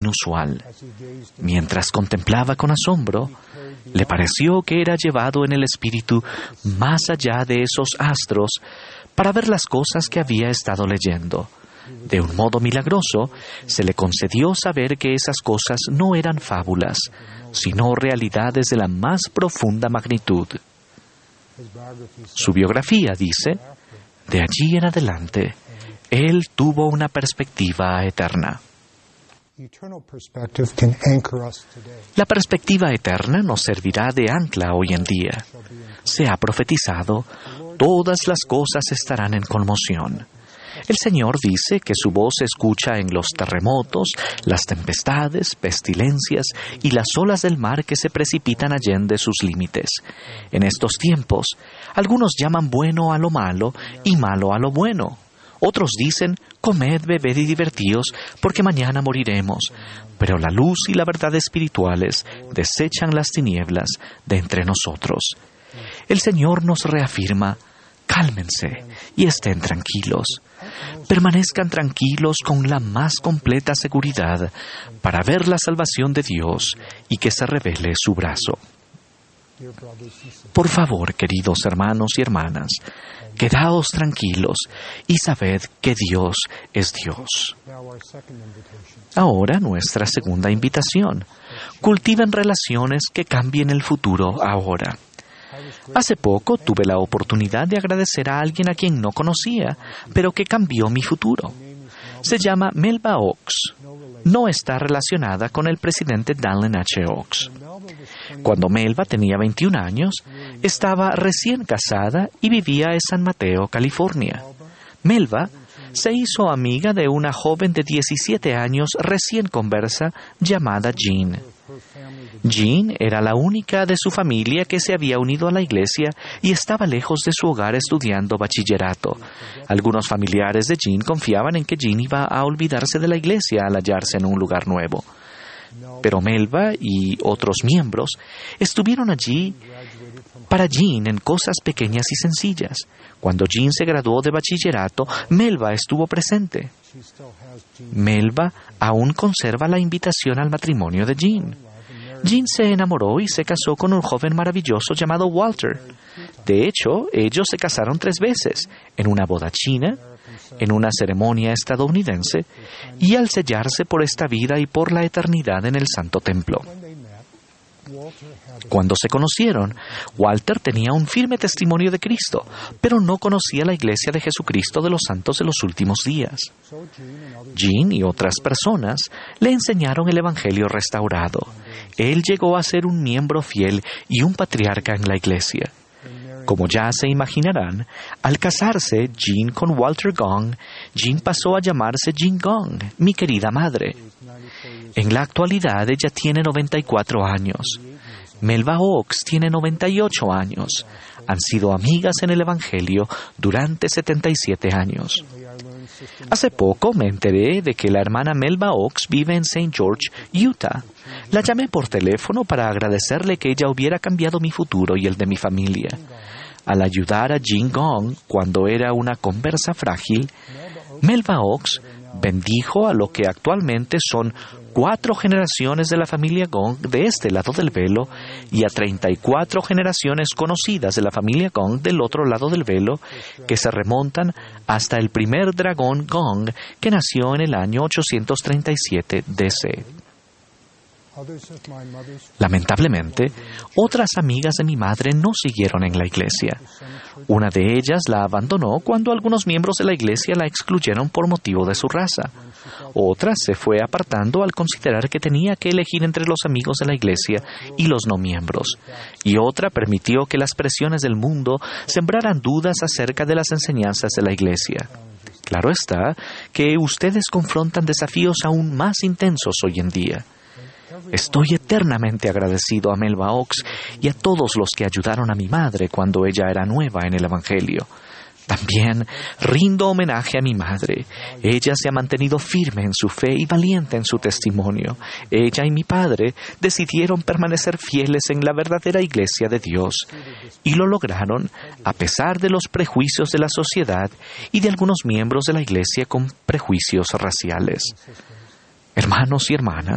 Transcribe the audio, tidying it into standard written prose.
inusual. Mientras contemplaba con asombro, le pareció que era llevado en el espíritu más allá de esos astros para ver las cosas que había estado leyendo. De un modo milagroso, se le concedió saber que esas cosas no eran fábulas, sino realidades de la más profunda magnitud. Su biografía dice: de allí en adelante, él tuvo una perspectiva eterna. La perspectiva eterna nos servirá de ancla hoy en día. Se ha profetizado: todas las cosas estarán en conmoción. El Señor dice que su voz se escucha en los terremotos, las tempestades, pestilencias y las olas del mar que se precipitan allende sus límites. En estos tiempos, algunos llaman bueno a lo malo y malo a lo bueno. Otros dicen: comed, bebed y divertíos, porque mañana moriremos. Pero la luz y la verdad espirituales desechan las tinieblas de entre nosotros. El Señor nos reafirma: cálmense y estén tranquilos. Permanezcan tranquilos con la más completa seguridad para ver la salvación de Dios y que se revele su brazo. Por favor, queridos hermanos y hermanas, quedaos tranquilos y sabed que Dios es Dios. Ahora nuestra segunda invitación: cultiven relaciones que cambien el futuro ahora. Hace poco tuve la oportunidad de agradecer a alguien a quien no conocía, pero que cambió mi futuro. Se llama Melba Oaks. No está relacionada con el presidente Dallin H. Oaks. Cuando Melba tenía 21 años, estaba recién casada y vivía en San Mateo, California. Melba se hizo amiga de una joven de 17 años recién conversa llamada Jean. Jean era la única de su familia que se había unido a la iglesia y estaba lejos de su hogar estudiando bachillerato. Algunos familiares de Jean confiaban en que Jean iba a olvidarse de la iglesia al hallarse en un lugar nuevo. Pero Melba y otros miembros estuvieron allí para Jean en cosas pequeñas y sencillas. Cuando Jean se graduó de bachillerato, Melba estuvo presente. Melba aún conserva la invitación al matrimonio de Jean. Jean se enamoró y se casó con un joven maravilloso llamado Walter. De hecho, ellos se casaron 3 veces, en una boda china, en una ceremonia estadounidense y al sellarse por esta vida y por la eternidad en el Santo Templo. Cuando se conocieron, Walter tenía un firme testimonio de Cristo, pero no conocía la Iglesia de Jesucristo de los Santos de los Últimos Días. Jean y otras personas le enseñaron el Evangelio restaurado. Él llegó a ser un miembro fiel y un patriarca en la Iglesia. Como ya se imaginarán, al casarse Jean con Walter Gong, Jean pasó a llamarse Jean Gong, mi querida madre. En la actualidad ella tiene 94 años. Melba Oaks tiene 98 años. Han sido amigas en el Evangelio durante 77 años. Hace poco me enteré de que la hermana Melba Oaks vive en St. George, Utah. La llamé por teléfono para agradecerle que ella hubiera cambiado mi futuro y el de mi familia. Al ayudar a Jean Gong cuando era una conversa frágil, Melba Oaks bendijo a lo que actualmente son 4 generaciones de la familia Gong de este lado del velo y a 34 generaciones conocidas de la familia Gong del otro lado del velo, que se remontan hasta el primer dragón Gong que nació en el año 837 DC. Lamentablemente, otras amigas de mi madre no siguieron en la iglesia. Una de ellas la abandonó cuando algunos miembros de la iglesia la excluyeron por motivo de su raza. Otra se fue apartando al considerar que tenía que elegir entre los amigos de la iglesia y los no miembros. Y otra permitió que las presiones del mundo sembraran dudas acerca de las enseñanzas de la iglesia. Claro está que ustedes confrontan desafíos aún más intensos hoy en día. Estoy eternamente agradecido a Melba Oaks y a todos los que ayudaron a mi madre cuando ella era nueva en el Evangelio. También rindo homenaje a mi madre. Ella se ha mantenido firme en su fe y valiente en su testimonio. Ella y mi padre decidieron permanecer fieles en la verdadera Iglesia de Dios. Y lo lograron a pesar de los prejuicios de la sociedad y de algunos miembros de la Iglesia con prejuicios raciales. Hermanos y hermanas,